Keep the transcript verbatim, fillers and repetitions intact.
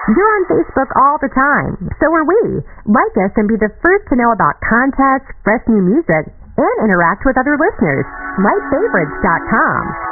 You're on Facebook all the time. So are we. Like us and be the first to know about contests, fresh new music, and interact with other listeners. Like favorites dot com.